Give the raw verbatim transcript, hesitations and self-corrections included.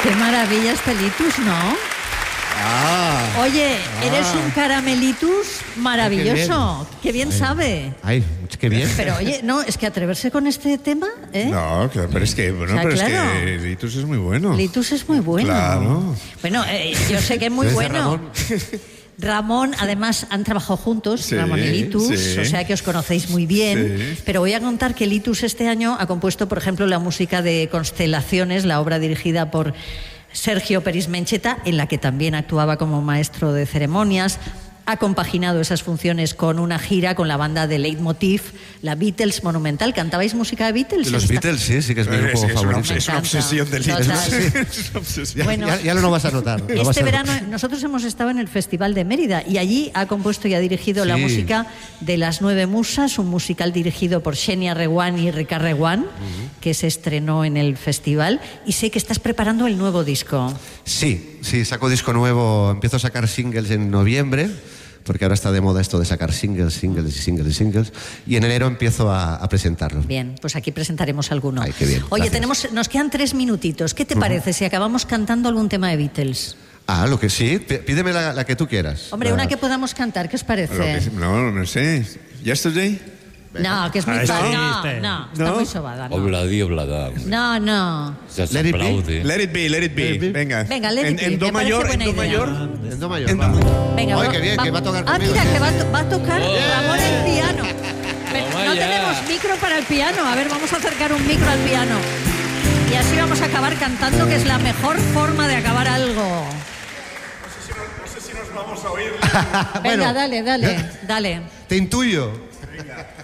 Qué maravilla este Litus, ¿no? Ah, Oye, eres ah. un caramelitus maravilloso. Ay, qué bien, ay, sabe. Ay, qué bien. Pero oye, no, es que atreverse con este tema, ¿eh? No, claro, pero es que, bueno, O sea, pero claro. es que Litus es muy bueno. Litus es muy bueno. Claro. Bueno, eh, yo sé que es muy Desde bueno. Ramón. Ramón, además, han trabajado juntos, Sí, Ramón y Litus, sí. o sea que os conocéis muy bien. Sí. Pero voy a contar que Litus este año ha compuesto, por ejemplo, la música de Constelaciones, la obra dirigida por Sergio Peris Mencheta, en la que también actuaba como maestro de ceremonias. Ha compaginado esas funciones con una gira con la banda de Leitmotiv, la Beatles Monumental. ¿Cantabais música de Beatles? De los Esta- Beatles, sí, sí que es mi Es, grupo es una, favorito. es una Me obsesión de encanta. Litus. Total. Es una obsesión. Ya, Bueno, ya- ya lo vas a notar. lo vas Este a verano notar. nosotros hemos estado en el Festival de Mérida y allí ha compuesto y ha dirigido la Sí. música de Las Nueve Musas, un musical dirigido por Xenia Reguant y Ricard Reguant, que se estrenó en el festival. Y sé que estás preparando el nuevo disco. Sí, sí, saco disco nuevo, empiezo a sacar singles en noviembre, porque ahora está de moda esto de sacar singles, singles y singles y singles, y en enero empiezo a, a presentarlos. Bien, pues aquí presentaremos alguno. Ay, qué bien, Oye, gracias. tenemos, nos quedan tres minutitos. ¿Qué te parece si acabamos cantando algún tema de Beatles? Ah, lo que sí, P- pídeme la, la que tú quieras. Hombre, La- una que podamos cantar, ¿qué os Lo parece? que- no, no sé. ¿Yesterday? No, que es muy Ah, fácil. sí, No, este. no, está ¿No? muy sobada. No, Obladí, oblada. no. no. Ya Let se it be. aplaude. Let it be, let it be. Let it be. Venga. Venga, let it en, be, en me do parece mayor, buena en do idea. mayor. En do mayor. En do va. mayor. Venga, Ay, va- qué bien, que va a tocar Ah, conmigo, mira, sí. que va, a to- va a tocar Oh. Ramón el piano. Pero Toma no ya. tenemos micro para el piano. A ver, vamos a acercar un micro al piano. Y así vamos a acabar cantando, que es la mejor forma de acabar algo. No sé si nos vamos a oír. Venga, Bueno. dale, dale, dale. Te intuyo.